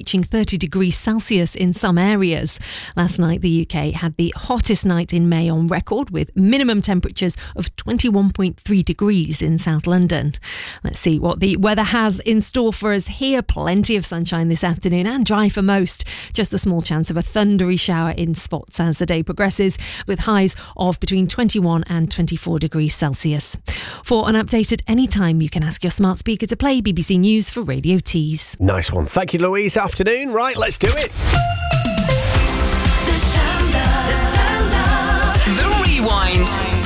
reaching 30 degrees Celsius in some areas. Last night, the UK had the hottest night in May on record, with minimum temperatures of 21.3 degrees in South London. Let's see what the weather has in store for us here. Plenty of sunshine this afternoon and dry for most. Just a small chance of a thundery shower in spots as the day progresses, with highs of between 21 and 24 degrees Celsius. For an update at any time, you can ask your smart speaker to play BBC News for Radio Tees. Nice one. Thank you, Louise. Afternoon. Right, let's do it. The Rewind.